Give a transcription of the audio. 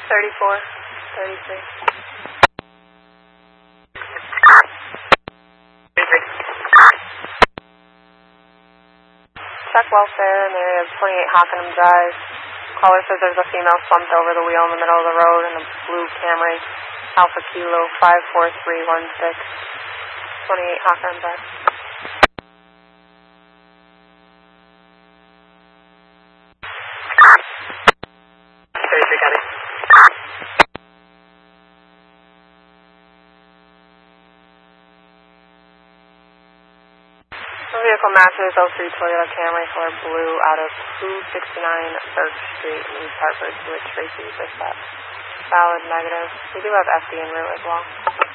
34, 33. Check welfare in the area of 28 Hockenham Drive. Caller says there's a female slumped over the wheel in the middle of the road in a blue Camry, Alpha Kilo 54316, 28 Hockenham Drive. The vehicle matches 03 Toyota Camry color blue out of 269 Birch Street, East Hartford, with Tracy Bishop. Valid negative. We do have FD en route as well.